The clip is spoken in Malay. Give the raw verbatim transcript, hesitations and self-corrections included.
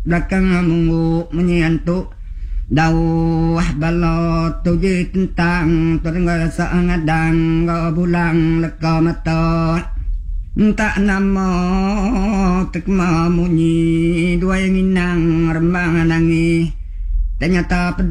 belakang mungu menyantuk dawah balot tuji tentang terengah sangadang bulang leka mata tak nama tekma munyi dua yang inang rembang nangi ternyata